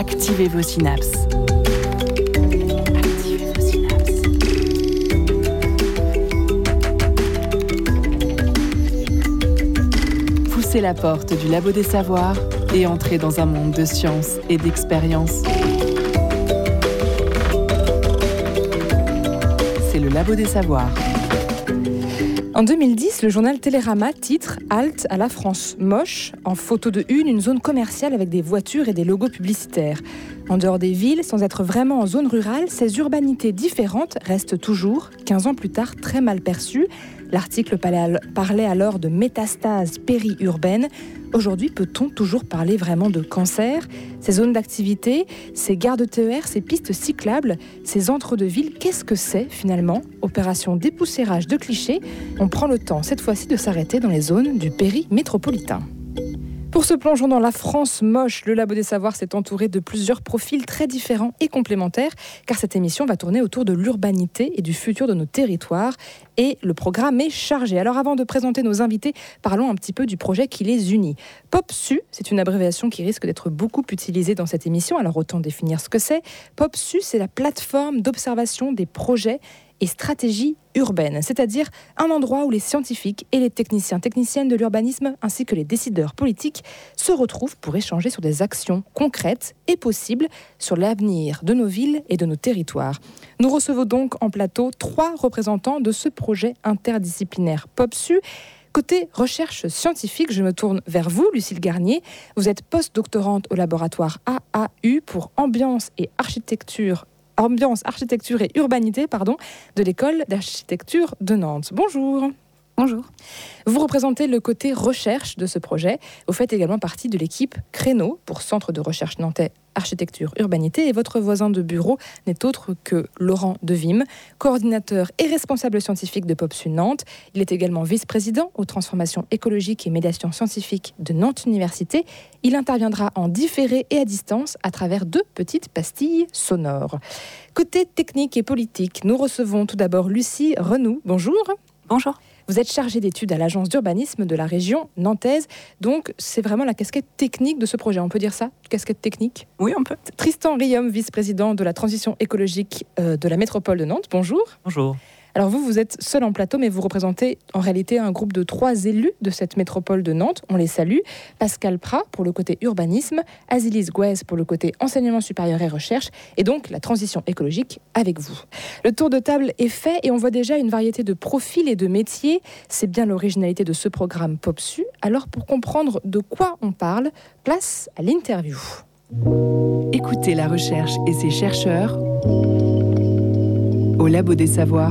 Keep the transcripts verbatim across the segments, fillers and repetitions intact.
Activez vos synapses. Activez vos synapses. Poussez la porte du labo des savoirs et entrez dans un monde de science et d'expérience. C'est le labo des savoirs. En deux mille dix, le journal Télérama titre « Halte à la France moche ». En photo de une, une zone commerciale avec des voitures et des logos publicitaires. En dehors des villes, sans être vraiment en zone rurale, ces urbanités différentes restent toujours, quinze ans plus tard, très mal perçues. L'article parlait alors de métastase périurbaine. Aujourd'hui, peut-on toujours parler vraiment de cancer ? Ces zones d'activité, ces gares de T E R, ces pistes cyclables, ces entre-deux-villes, qu'est-ce que c'est finalement ? Opération dépoussiérage de clichés. On prend le temps cette fois-ci de s'arrêter dans les zones du péri-métropolitain. Pour ce plongeon dans la France moche, le Labo des Savoirs s'est entouré de plusieurs profils très différents et complémentaires, car cette émission va tourner autour de l'urbanité et du futur de nos territoires. Et le programme est chargé. Alors avant de présenter nos invités, parlons un petit peu du projet qui les unit. PopSu, c'est une abréviation qui risque d'être beaucoup utilisée dans cette émission, alors autant définir ce que c'est. PopSu, c'est la plateforme d'observation des projets et stratégies urbaines, c'est-à-dire un endroit où les scientifiques et les techniciens, techniciennes de l'urbanisme ainsi que les décideurs politiques se retrouvent pour échanger sur des actions concrètes et possibles sur l'avenir de nos villes et de nos territoires. Nous recevons donc en plateau trois représentants de ce projet interdisciplinaire PopSu. Côté recherche scientifique, je me tourne vers vous, Lucille Garnier. Vous êtes post-doctorante au laboratoire A A U pour ambiance et architecture Ambiance, architecture et urbanité pardon, de l'école d'architecture de Nantes. Bonjour. Bonjour. Vous représentez le côté recherche de ce projet. Vous faites également partie de l'équipe Créneau pour Centre de recherche nantais architecture urbanité et votre voisin de bureau n'est autre que Laurent Devim, coordinateur et responsable scientifique de PopSu Nantes. Il est également vice-président aux transformations écologiques et médiation scientifique de Nantes Université. Il interviendra en différé et à distance à travers deux petites pastilles sonores. Côté technique et politique, nous recevons tout d'abord Lucie Renoux. Bonjour. Bonjour. Vous êtes chargée d'études à l'agence d'urbanisme de la région nantaise, donc c'est vraiment la casquette technique de ce projet, on peut dire ça ? Casquette technique ? Oui, on peut. Tristan Riom, vice-président de la transition écologique euh, de la métropole de Nantes, bonjour. Bonjour. Alors vous, vous êtes seul en plateau, mais vous représentez en réalité un groupe de trois élus de cette métropole de Nantes. On les salue. Pascal Prat pour le côté urbanisme, Azilise Gouez pour le côté enseignement supérieur et recherche, et donc la transition écologique avec vous. Le tour de table est fait et on voit déjà une variété de profils et de métiers. C'est bien l'originalité de ce programme PopSu. Alors pour comprendre de quoi on parle, place à l'interview. Écoutez la recherche et ses chercheurs au Labo des Savoirs.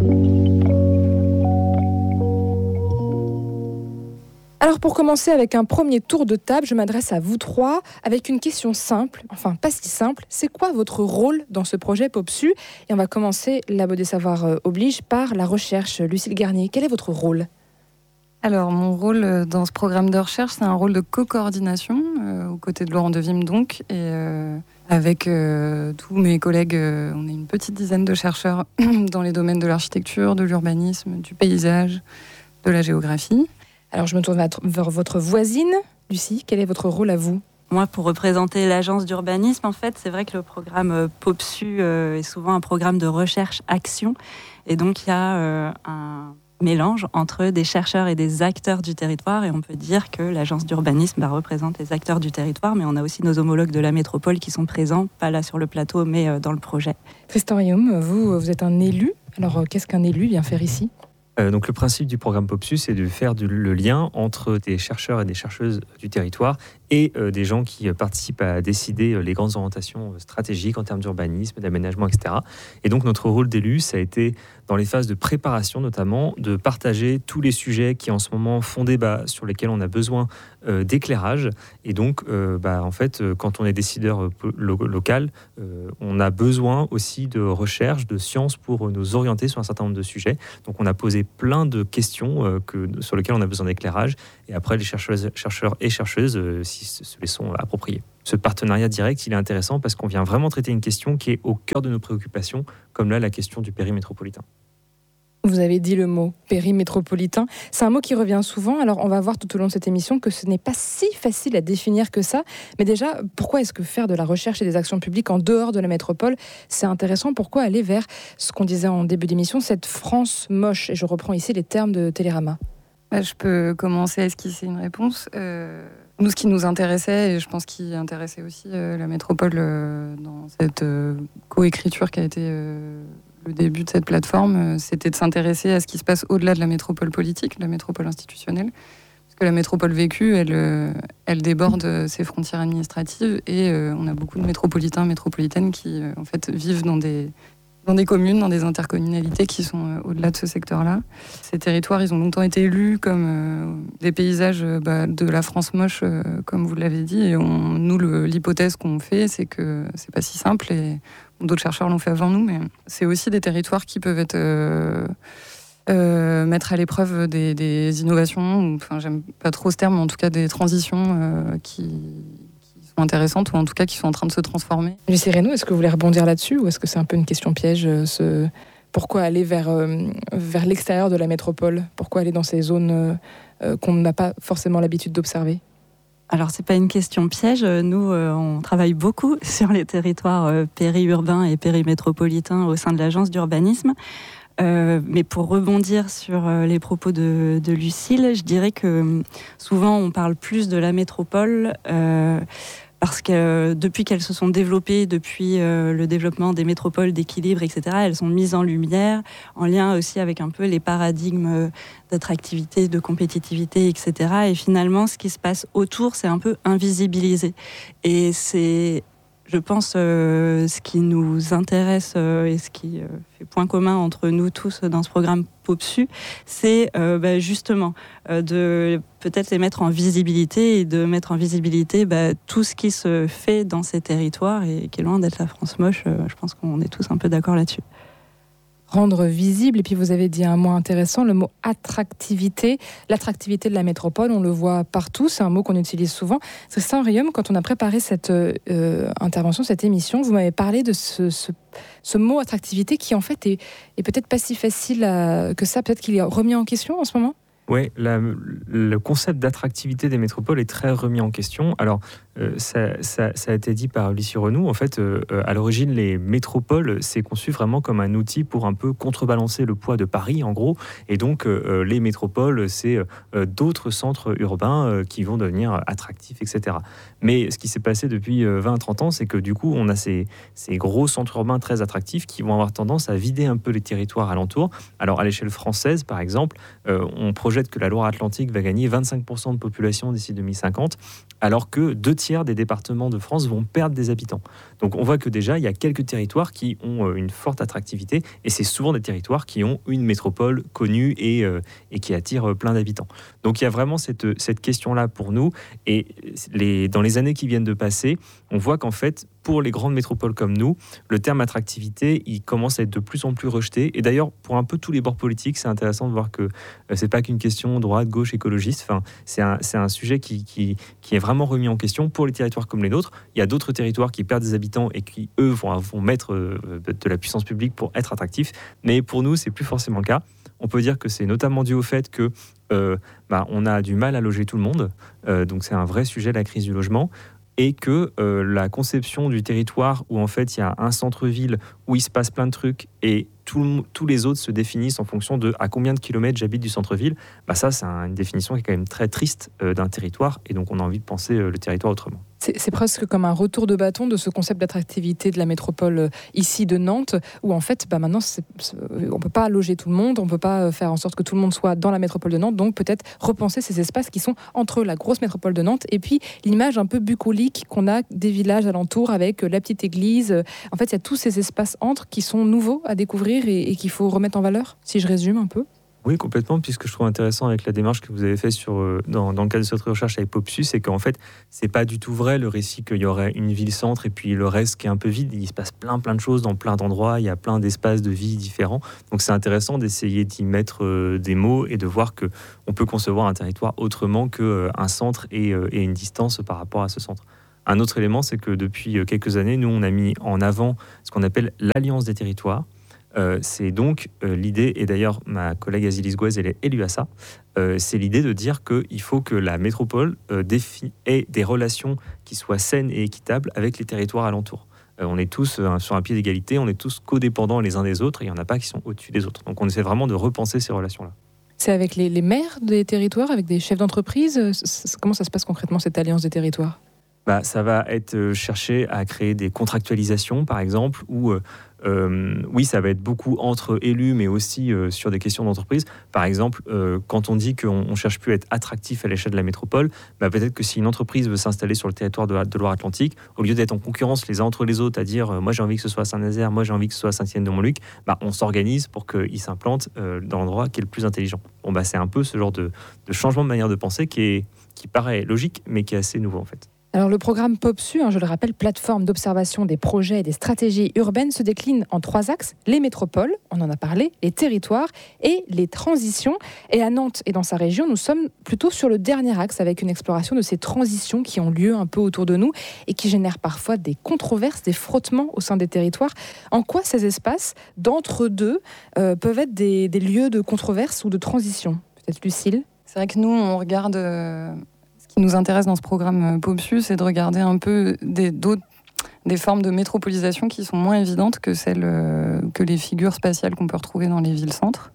Alors pour commencer avec un premier tour de table, je m'adresse à vous trois avec une question simple, enfin pas si simple. C'est quoi votre rôle dans ce projet PopSu ? Et on va commencer, Labo des Savoirs euh, oblige, par la recherche. Lucille Garnier, quel est votre rôle ? Alors, mon rôle dans ce programme de recherche, c'est un rôle de co-coordination, euh, aux côtés de Laurent Devim donc, et euh, avec euh, tous mes collègues, euh, on est une petite dizaine de chercheurs dans les domaines de l'architecture, de l'urbanisme, du paysage, de la géographie. Alors, je me tourne vers votre voisine. Lucie, quel est votre rôle à vous ? Moi, pour représenter l'agence d'urbanisme, en fait, c'est vrai que le programme PopSu euh, est souvent un programme de recherche-action. Et donc, il y a euh, un mélange entre des chercheurs et des acteurs du territoire. Et on peut dire que l'agence d'urbanisme bah, représente les acteurs du territoire, mais on a aussi nos homologues de la métropole qui sont présents, pas là sur le plateau, mais euh, dans le projet. Tristan Riom, vous, vous êtes un élu. Alors, euh, qu'est-ce qu'un élu vient faire ici ? Euh, donc le principe du programme PopSu, c'est de faire du, le lien entre des chercheurs et des chercheuses du territoire et euh, des gens qui euh, participent à décider euh, les grandes orientations euh, stratégiques en termes d'urbanisme, d'aménagement, et cetera. Et donc notre rôle d'élu, ça a été dans les phases de préparation notamment, de partager tous les sujets qui en ce moment font débat, sur lesquels on a besoin euh, d'éclairage. Et donc, euh, bah, en fait, euh, quand on est décideur euh, lo- local, euh, on a besoin aussi de recherche, de sciences pour euh, nous orienter sur un certain nombre de sujets. Donc on a posé plein de questions euh, que, sur lesquelles on a besoin d'éclairage. Et après, les chercheuses, chercheurs et chercheuses euh, si se les sont appropriés. Ce partenariat direct, il est intéressant parce qu'on vient vraiment traiter une question qui est au cœur de nos préoccupations, comme là, la question du péri métropolitain. Vous avez dit le mot périmétropolitain. C'est un mot qui revient souvent. Alors, on va voir tout au long de cette émission que ce n'est pas si facile à définir que ça. Mais déjà, pourquoi est-ce que faire de la recherche et des actions publiques en dehors de la métropole, c'est intéressant? Pourquoi aller vers ce qu'on disait en début d'émission, cette France moche? Et je reprends ici les termes de Télérama. Bah, je peux commencer à esquisser une réponse. Euh, nous, ce qui nous intéressait, et je pense qui intéressait aussi euh, la métropole euh, dans cette euh, coécriture qui a été... Euh, le début de cette plateforme, c'était de s'intéresser à ce qui se passe au-delà de la métropole politique, de la métropole institutionnelle. Parce que la métropole vécue, elle, elle déborde ses frontières administratives et euh, on a beaucoup de métropolitains, métropolitaines qui euh, en fait, vivent dans des, dans des communes, dans des intercommunalités qui sont euh, au-delà de ce secteur-là. Ces territoires, ils ont longtemps été élus comme euh, des paysages euh, bah, de la France moche, euh, comme vous l'avez dit. Et on, nous, le, l'hypothèse qu'on fait, c'est que c'est pas si simple et d'autres chercheurs l'ont fait avant nous, mais c'est aussi des territoires qui peuvent être euh, euh, mettre à l'épreuve des, des innovations, enfin j'aime pas trop ce terme, mais en tout cas des transitions euh, qui, qui sont intéressantes ou en tout cas qui sont en train de se transformer. Lucie Reynaud, est-ce que vous voulez rebondir là-dessus ou est-ce que c'est un peu une question piège ce... Pourquoi aller vers, euh, vers l'extérieur de la métropole? Pourquoi aller dans ces zones euh, qu'on n'a pas forcément l'habitude d'observer? Alors, c'est pas une question piège. Nous, euh, on travaille beaucoup sur les territoires euh, périurbains et périmétropolitains au sein de l'agence d'urbanisme. Euh, mais pour rebondir sur euh, les propos de, de Lucile, je dirais que euh, souvent, on parle plus de la métropole euh, parce que euh, depuis qu'elles se sont développées, depuis euh, le développement des métropoles d'équilibre, et cetera, elles sont mises en lumière, en lien aussi avec un peu les paradigmes d'attractivité, de compétitivité, et cetera. Et finalement, ce qui se passe autour, c'est un peu invisibilisé. Et c'est, je pense, euh, ce qui nous intéresse euh, et ce qui euh, fait point commun entre nous tous dans ce programme Popsu, c'est euh, bah, justement euh, de peut-être les mettre en visibilité et de mettre en visibilité bah, tout ce qui se fait dans ces territoires et qui est loin d'être la France moche. Euh, je pense qu'on est tous un peu d'accord là-dessus. Rendre visible, et puis vous avez dit un mot intéressant, le mot attractivité. L'attractivité de la métropole, on le voit partout, c'est un mot qu'on utilise souvent. Tristan Rioum, quand on a préparé cette euh, intervention, cette émission, vous m'avez parlé de ce, ce, ce mot attractivité qui en fait est, est peut-être pas si facile à, que ça, peut-être qu'il est remis en question en ce moment. Oui, le concept d'attractivité des métropoles est très remis en question. Alors, euh, ça, ça, ça a été dit par Lucie Reynaud. En fait, euh, à l'origine, les métropoles, c'est conçu vraiment comme un outil pour un peu contrebalancer le poids de Paris, en gros. Et donc, euh, les métropoles, c'est euh, d'autres centres urbains euh, qui vont devenir attractifs, et cetera. Mais ce qui s'est passé depuis vingt à trente ans, c'est que du coup, on a ces, ces gros centres urbains très attractifs qui vont avoir tendance à vider un peu les territoires alentours. Alors, à l'échelle française, par exemple, euh, on projette que la Loire-Atlantique va gagner vingt-cinq pour cent de population d'ici deux mille cinquante, alors que deux tiers des départements de France vont perdre des habitants. Donc on voit que déjà, il y a quelques territoires qui ont une forte attractivité, et c'est souvent des territoires qui ont une métropole connue et, euh, et qui attirent plein d'habitants. Donc il y a vraiment cette, cette question-là pour nous, et les, dans les années qui viennent de passer, on voit qu'en fait, pour les grandes métropoles comme nous, le terme attractivité, il commence à être de plus en plus rejeté. Et d'ailleurs, pour un peu tous les bords politiques, c'est intéressant de voir que euh, c'est pas qu'une question droite, gauche, écologiste. Enfin, c'est un, c'est un sujet qui, qui, qui est vraiment remis en question pour les territoires comme les nôtres. Il y a d'autres territoires qui perdent des habitants et qui, eux, vont, vont mettre euh, de la puissance publique pour être attractifs. Mais pour nous, c'est plus forcément le cas. On peut dire que c'est notamment dû au fait que euh, bah, on a du mal à loger tout le monde. Euh, donc c'est un vrai sujet, la crise du logement. Et que euh, la conception du territoire où en fait il y a un centre-ville où il se passe plein de trucs et tout, tous les autres se définissent en fonction de à combien de kilomètres j'habite du centre-ville, bah ça c'est une définition qui est quand même très triste euh, d'un territoire, et donc on a envie de penser euh, le territoire autrement. C'est, c'est presque comme un retour de bâton de ce concept d'attractivité de la métropole euh, ici de Nantes, où en fait bah maintenant c'est, c'est, on ne peut pas loger tout le monde, on ne peut pas faire en sorte que tout le monde soit dans la métropole de Nantes, donc peut-être repenser ces espaces qui sont entre la grosse métropole de Nantes et puis l'image un peu bucolique qu'on a des villages alentours avec la petite église. En fait il y a tous ces espaces entre qui sont nouveaux à découvrir et, et qu'il faut remettre en valeur, si je résume un peu. Oui, complètement, puisque je trouve intéressant avec la démarche que vous avez faite sur, dans, dans le cadre de cette recherche avec Popsu, c'est qu'en fait, c'est pas du tout vrai le récit qu'il y aurait une ville-centre et puis le reste qui est un peu vide. Il se passe plein plein de choses dans plein d'endroits, il y a plein d'espaces de vie différents. Donc c'est intéressant d'essayer d'y mettre euh, des mots et de voir qu'on peut concevoir un territoire autrement qu'un euh, centre et, euh, et une distance par rapport à ce centre. Un autre élément, c'est que depuis quelques années, nous, on a mis en avant ce qu'on appelle l'Alliance des territoires. Euh, c'est donc euh, l'idée, et d'ailleurs ma collègue Azilis Gouez, elle est élue à ça, euh, c'est l'idée de dire qu'il faut que la métropole euh, défi- ait des relations qui soient saines et équitables avec les territoires alentours. Euh, on est tous euh, sur un pied d'égalité, on est tous codépendants les uns des autres, et il n'y en a pas qui sont au-dessus des autres. Donc on essaie vraiment de repenser ces relations-là. C'est avec les, les maires des territoires, avec des chefs d'entreprise. C- c- Comment ça se passe concrètement, cette alliance des territoires ? Bah, ça va être euh, chercher à créer des contractualisations, par exemple, où, euh, euh, oui, ça va être beaucoup entre élus, mais aussi euh, sur des questions d'entreprise. Par exemple, euh, quand on dit qu'on ne cherche plus à être attractif à l'échelle de la métropole, bah, peut-être que si une entreprise veut s'installer sur le territoire de, de Loire-Atlantique, au lieu d'être en concurrence les uns entre les autres, à dire euh, « moi j'ai envie que ce soit à Saint-Nazaire, moi j'ai envie que ce soit à Saint-Étienne-de-Montluc bah, », on s'organise pour qu'ils s'implantent euh, dans l'endroit qui est le plus intelligent. Bon, bah, c'est un peu ce genre de, de changement de manière de penser qui, est, qui paraît logique, mais qui est assez nouveau en fait. Alors le programme POPSU, hein, je le rappelle, plateforme d'observation des projets et des stratégies urbaines, se décline en trois axes, les métropoles, on en a parlé, les territoires et les transitions. Et à Nantes et dans sa région, nous sommes plutôt sur le dernier axe avec une exploration de ces transitions qui ont lieu un peu autour de nous et qui génèrent parfois des controverses, des frottements au sein des territoires. En quoi ces espaces d'entre-deux euh, peuvent être des, des lieux de controverse ou de transition ? Peut-être Lucille ? C'est vrai que nous, on regarde... Euh... Ce qui nous intéresse dans ce programme POPSU, c'est de regarder un peu des, d'autres, des formes de métropolisation qui sont moins évidentes que celles euh, que les figures spatiales qu'on peut retrouver dans les villes-centres.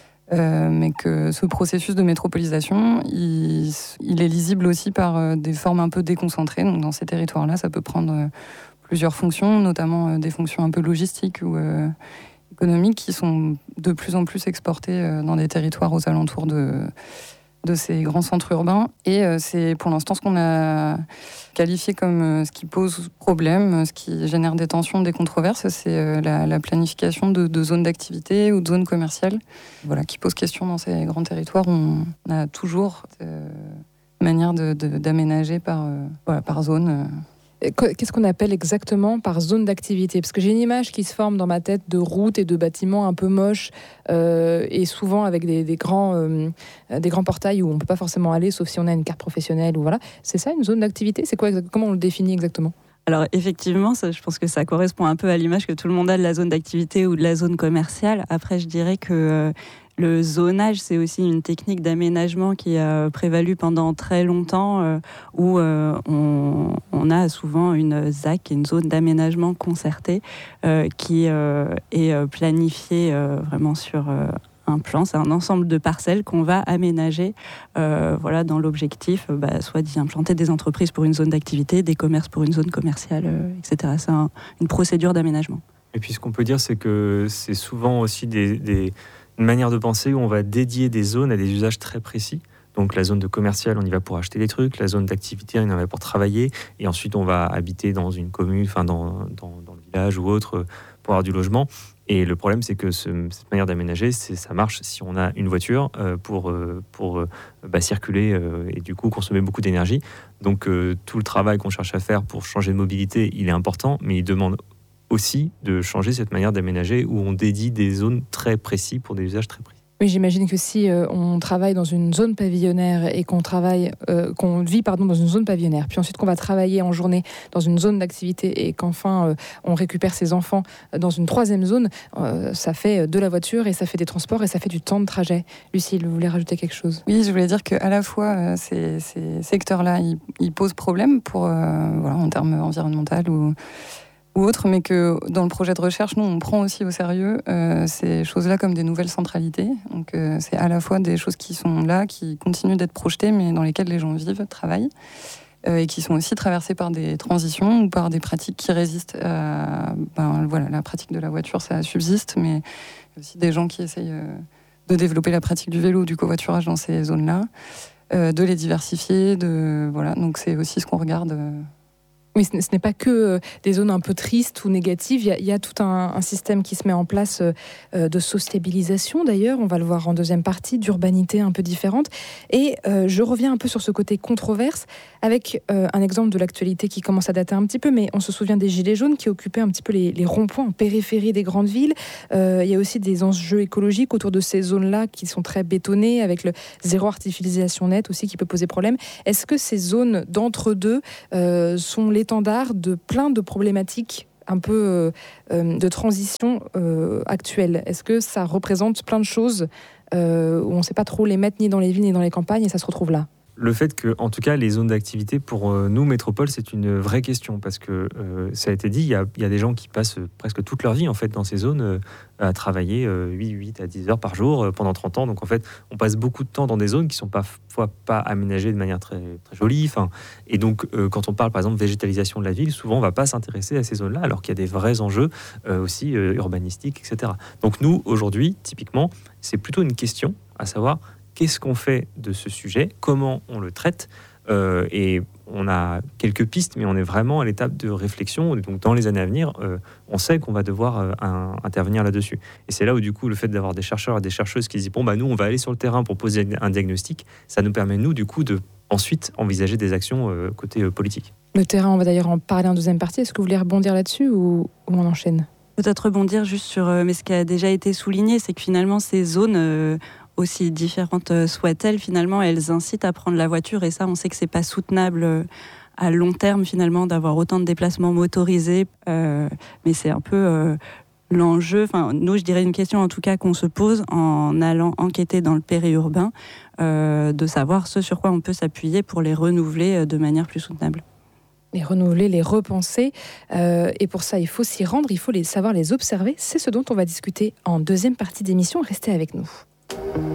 Euh, mais que ce processus de métropolisation, il, il est lisible aussi par euh, des formes un peu déconcentrées. Donc dans ces territoires-là, ça peut prendre euh, plusieurs fonctions, notamment euh, des fonctions un peu logistiques ou euh, économiques qui sont de plus en plus exportées euh, dans des territoires aux alentours de... de ces grands centres urbains. Et euh, c'est pour l'instant ce qu'on a qualifié comme euh, ce qui pose problème, ce qui génère des tensions, des controverses, c'est euh, la, la planification de, de zones d'activité ou de zones commerciales, voilà, qui pose question dans ces grands territoires. On a toujours euh, manière de, de, d'aménager par, euh, voilà, par zone. Euh. Qu'est-ce qu'on appelle exactement par zone d'activité ? Parce que j'ai une image qui se forme dans ma tête de routes et de bâtiments un peu moches euh, et souvent avec des, des, grands, euh, des grands portails où on ne peut pas forcément aller sauf si on a une carte professionnelle. Ou voilà. C'est ça une zone d'activité ? C'est quoi, comment on le définit exactement ? Alors effectivement, ça, je pense que ça correspond un peu à l'image que tout le monde a de la zone d'activité ou de la zone commerciale. Après, je dirais que... Euh, Le zonage, c'est aussi une technique d'aménagement qui a prévalu pendant très longtemps, euh, où euh, on, on a souvent une Z A C, une zone d'aménagement concertée, euh, qui euh, est planifiée euh, vraiment sur euh, un plan. C'est un ensemble de parcelles qu'on va aménager, euh, voilà, dans l'objectif, euh, bah, soit d'y implanter des entreprises pour une zone d'activité, des commerces pour une zone commerciale, euh, et cetera. C'est un, une procédure d'aménagement. Et puis ce qu'on peut dire, c'est que c'est souvent aussi des... des... une manière de penser où on va dédier des zones à des usages très précis. Donc la zone de commercial, on y va pour acheter des trucs. La zone d'activité, on y va pour travailler. Et ensuite, on va habiter dans une commune, enfin dans, dans, dans le village ou autre, pour avoir du logement. Et le problème, c'est que ce, cette manière d'aménager, c'est, ça marche si on a une voiture euh, pour, euh, pour euh, bah, circuler euh, et du coup consommer beaucoup d'énergie. Donc euh, tout le travail qu'on cherche à faire pour changer de mobilité, il est important, mais il demande aussi de changer cette manière d'aménager où on dédie des zones très précises pour des usages très précis. Oui, j'imagine que si euh, on travaille dans une zone pavillonnaire et qu'on travaille, euh, qu'on vit pardon dans une zone pavillonnaire, puis ensuite qu'on va travailler en journée dans une zone d'activité et qu'enfin euh, on récupère ses enfants dans une troisième zone, euh, ça fait de la voiture et ça fait des transports et ça fait du temps de trajet. Lucille, vous voulez rajouter quelque chose ? Oui, je voulais dire qu'à la fois euh, ces, ces secteurs-là, ils, ils posent problème pour euh, voilà en termes environnementaux ou ou autre, mais que dans le projet de recherche, nous, on prend aussi au sérieux euh, ces choses-là comme des nouvelles centralités. Donc, euh, c'est à la fois des choses qui sont là, qui continuent d'être projetées, mais dans lesquelles les gens vivent, travaillent, euh, et qui sont aussi traversées par des transitions ou par des pratiques qui résistent à... Ben, voilà, la pratique de la voiture, ça subsiste, mais il y a aussi des gens qui essayent euh, de développer la pratique du vélo, du covoiturage dans ces zones-là, euh, de les diversifier, de... Voilà, donc c'est aussi ce qu'on regarde... Euh, Oui, ce n'est pas que des zones un peu tristes ou négatives. Il y a, il y a tout un, un système qui se met en place euh, de sociabilisation, d'ailleurs. On va le voir en deuxième partie, d'urbanité un peu différente. Et euh, je reviens un peu sur ce côté controverse avec euh, un exemple de l'actualité qui commence à dater un petit peu, mais on se souvient des Gilets jaunes qui occupaient un petit peu les, les ronds-points en périphérie des grandes villes. Euh, il y a aussi des enjeux écologiques autour de ces zones-là qui sont très bétonnées, avec le zéro artificialisation nette aussi qui peut poser problème. Est-ce que ces zones d'entre-deux euh, sont les l'étendard de plein de problématiques un peu euh, de transition euh, actuelle. Est-ce que ça représente plein de choses euh, où on ne sait pas trop les mettre ni dans les villes ni dans les campagnes et ça se retrouve là? Le fait que, en tout cas, les zones d'activité, pour euh, nous, métropole, c'est une vraie question parce que, euh, ça a été dit, il y a, il y a des gens qui passent presque toute leur vie, en fait, dans ces zones, euh, à travailler euh, huit, huit à dix heures par jour euh, pendant trente ans. Donc, en fait, on passe beaucoup de temps dans des zones qui ne sont parfois pas aménagées de manière très, très jolie. Enfin, et donc, euh, quand on parle, par exemple, végétalisation de la ville, souvent, on ne va pas s'intéresser à ces zones-là, alors qu'il y a des vrais enjeux euh, aussi euh, urbanistiques, et cetera. Donc, nous, aujourd'hui, typiquement, c'est plutôt une question, à savoir... Qu'est-ce qu'on fait de ce sujet? Comment on le traite? euh, Et on a quelques pistes, mais on est vraiment à l'étape de réflexion. Donc, dans les années à venir, euh, on sait qu'on va devoir euh, un, intervenir là-dessus. Et c'est là où, du coup, le fait d'avoir des chercheurs et des chercheuses qui disent bon, bah, nous, on va aller sur le terrain pour poser un diagnostic, ça nous permet, nous, du coup, de ensuite envisager des actions euh, côté euh, politique. Le terrain, on va d'ailleurs en parler en deuxième partie. Est-ce que vous voulez rebondir là-dessus ou, ou on enchaîne? Peut-être rebondir juste sur euh, mais ce qui a déjà été souligné, c'est que finalement, ces zones... Euh, aussi différentes soient-elles, finalement, elles incitent à prendre la voiture. Et ça, on sait que c'est pas soutenable à long terme, finalement, d'avoir autant de déplacements motorisés. Euh, mais c'est un peu euh, l'enjeu. Enfin, nous, je dirais une question, en tout cas, qu'on se pose en allant enquêter dans le périurbain, euh, de savoir ce sur quoi on peut s'appuyer pour les renouveler de manière plus soutenable. Les renouveler, les repenser. Euh, et pour ça, il faut s'y rendre, il faut les savoir les observer. C'est ce dont on va discuter en deuxième partie d'émission. Restez avec nous.